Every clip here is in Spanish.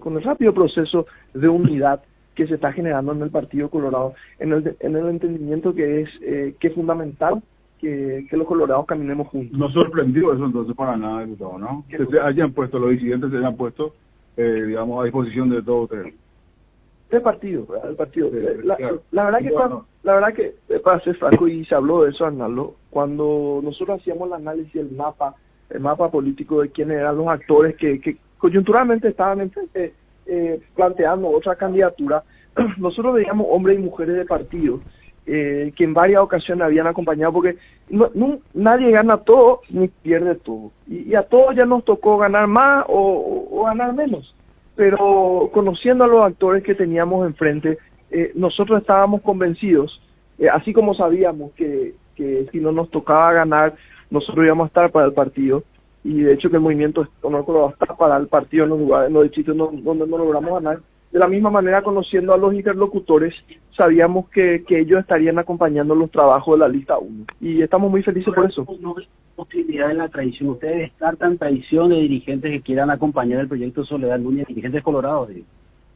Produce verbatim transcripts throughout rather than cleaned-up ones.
con el rápido proceso de unidad que se está generando en el Partido Colorado, en el, en el entendimiento que es, eh, que es fundamental que, que los colorados caminemos juntos. ¿No sorprendió eso entonces para nada, diputado, no? Que se hayan puesto, los disidentes se hayan puesto, eh, digamos, a disposición de todos ustedes. El partido, el partido. La, la verdad que, cuando, la verdad que, para ser franco, y se habló de eso, Arnaldo, cuando nosotros hacíamos el análisis del mapa, el mapa político de quiénes eran los actores que, que coyunturalmente estaban enfrente, eh, planteando otra candidatura, nosotros veíamos hombres y mujeres de partido eh, que en varias ocasiones habían acompañado, porque no, no, nadie gana todo ni pierde todo, y, y a todos ya nos tocó ganar más o, o, o ganar menos. Pero conociendo a los actores que teníamos enfrente, eh, nosotros estábamos convencidos, eh, así como sabíamos que, que si no nos tocaba ganar, nosotros íbamos a estar para el partido, y de hecho que el movimiento Honor Colorado está para el partido en los lugares, en los distritos donde no logramos ganar. De la misma manera, conociendo a los interlocutores, sabíamos que, que ellos estarían acompañando los trabajos de la lista uno, y estamos muy felices por eso. No hay posibilidad de la traición. ¿Ustedes descartan traición de dirigentes que quieran acompañar el proyecto Soledad Núñez, dirigentes colorados? ¿Sí?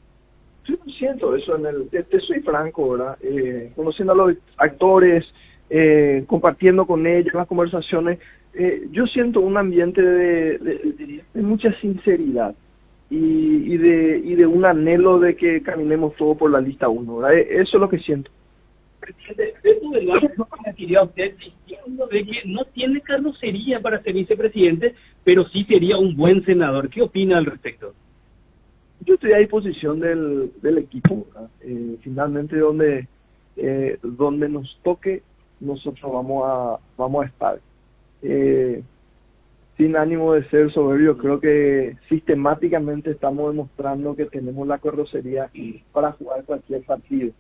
Yo no siento eso, en el, te, te soy franco, ¿verdad? Eh, conociendo a los actores, eh, compartiendo con ellos las conversaciones, eh, yo siento un ambiente de, de, de mucha sinceridad. Y, y de y de un anhelo de que caminemos todo por la lista uno, ¿verdad? Eso es lo que siento. Presidente, esto del barrio no coincidiría usted diciendo de que no tiene carrocería para ser vicepresidente, pero sí sería un buen senador. ¿Qué opina al respecto? Yo estoy a disposición del, del equipo, eh, finalmente donde eh, donde nos toque, nosotros vamos a vamos a estar. Eh, Sin ánimo de ser soberbio, creo que sistemáticamente estamos demostrando que tenemos la carrocería para jugar cualquier partido.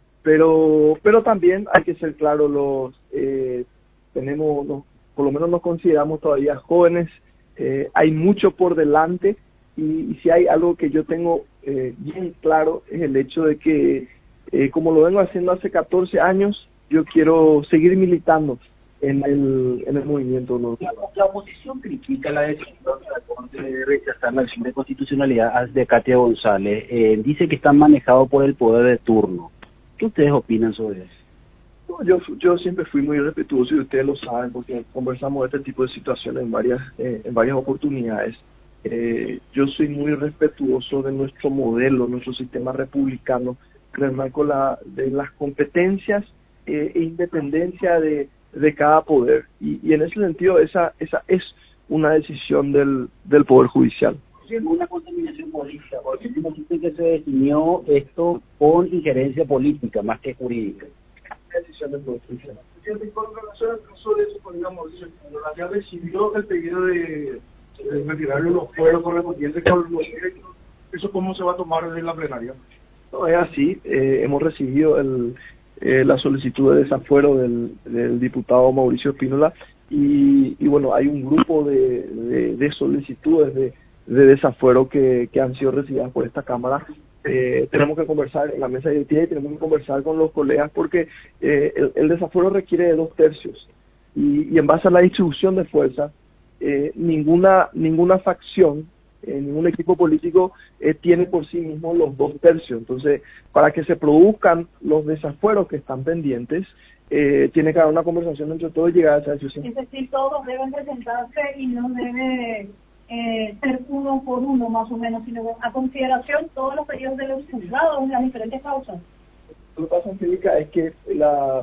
Pero pero también hay que ser claro, los eh, tenemos, los, por lo menos nos consideramos todavía jóvenes, eh, hay mucho por delante, y, y si hay algo que yo tengo eh, bien claro es el hecho de que, eh, como lo vengo haciendo hace catorce años, yo quiero seguir militando en el en el movimiento. ¿No? La, la oposición critica la decisión de la Corte de rechazar la acción de constitucionalidad de Katia González. Eh, dice que están manejados por el poder de turno. ¿Qué ustedes opinan sobre eso? No, yo yo siempre fui muy respetuoso, y ustedes lo saben porque conversamos de este tipo de situaciones en varias eh, en varias oportunidades. Eh, yo soy muy respetuoso de nuestro modelo, nuestro sistema republicano, en el marco la, de las competencias eh, e independencia de de cada poder, y, y en ese sentido esa esa es una decisión del del Poder Judicial. Una contaminación política, porque dice que se definió esto con injerencia política más que jurídica. Decisión del Poder Judicial. Con relación al caso de eso, digamos, la ya recibió el pedido de, de retirarle los fueros correspondientes con los directos. ¿Eso cómo se va a tomar en la plenaria? No, es así, eh, hemos recibido el Eh, la solicitud de desafuero del, del diputado Mauricio Espínola, y, y bueno, hay un grupo de, de, de solicitudes de, de desafuero que, que han sido recibidas por esta Cámara. Eh, tenemos que conversar en la mesa directiva y tenemos que conversar con los colegas porque eh, el, el desafuero requiere de dos tercios, y, y en base a la distribución de fuerza, eh, ninguna ninguna facción, Eh, ningún equipo político eh, tiene por sí mismo los dos tercios. Entonces, para que se produzcan los desafueros que están pendientes, eh, tiene que haber una conversación entre todos y llegar a esa decisión. Es decir, todos deben presentarse y no debe eh, ser uno por uno más o menos, sino a consideración todos los periodos de los juzgados en las diferentes causas. Lo que pasa, Angélica, es que la,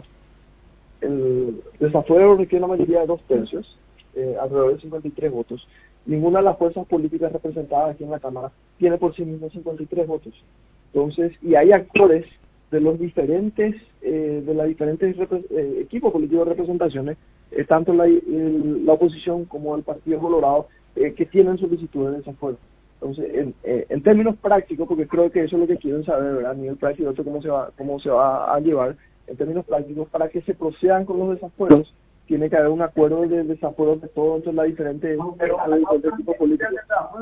el desafuero requiere una mayoría de dos tercios, eh, alrededor de cincuenta y tres votos. Ninguna de las fuerzas políticas representadas aquí en la Cámara tiene por sí mismo cincuenta y tres votos. Entonces, y hay actores de los diferentes eh, de las diferentes eh, equipos políticos de representaciones, eh, tanto la, el, la oposición como el Partido Colorado, eh, que tienen solicitudes de desafuero. Entonces, en, eh, en términos prácticos, porque creo que eso es lo que quieren saber, ¿verdad? A nivel práctico, cómo se va cómo se va a llevar, en términos prácticos, para que se procedan con los desafueros, tiene que haber un acuerdo de desafuero de todos entre las diferentes, pero a los diferentes tipos políticos.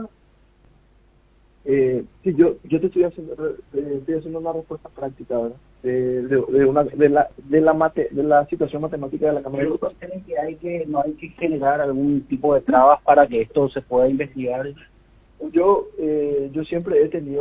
Eh, sí, yo yo te estoy haciendo eh, estoy haciendo una respuesta práctica, ¿verdad? De, de, de una de la de la mate, de la situación matemática de la Cámara. ¿Ustedes creen que hay que no hay que generar algún tipo de trabas para que esto se pueda investigar? Yo eh, yo siempre he tenido